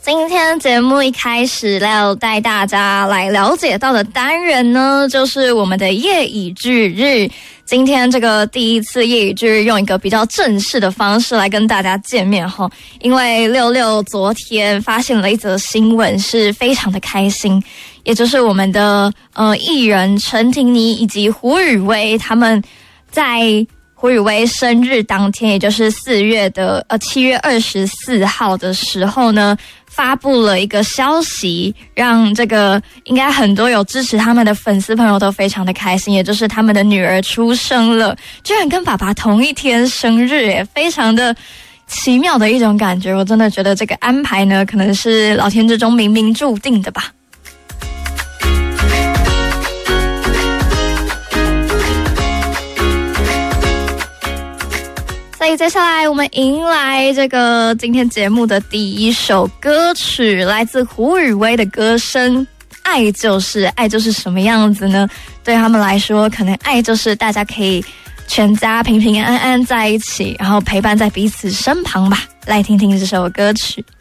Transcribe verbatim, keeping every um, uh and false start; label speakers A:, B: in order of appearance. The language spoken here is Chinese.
A: 今天节目一开始要带大家来了解到的单元呢，就是我们的夜以继日。今天这个第一次夜以继日用一个比较正式的方式来跟大家见面哈，因为六六昨天发现了一则新闻，是非常的开心，也就是我们的呃艺人陈婷妮以及胡宇威他们在胡宇威生日当天，也就是四月的呃七月二十四号的时候呢，发布了一个消息，让这个应该很多有支持他们的粉丝朋友都非常的开心，也就是他们的女儿出生了，居然跟爸爸同一天生日，也非常的奇妙的一种感觉。我真的觉得这个安排呢，可能是老天之中冥冥注定的吧。所以接下来我们迎来这个今天节目的第一首歌曲，来自胡宇威的歌声。爱就是爱就是什么样子呢？对他们来说，可能爱就是大家可以全家平平安安在一起，然后陪伴在彼此身旁吧。来听听这首歌曲。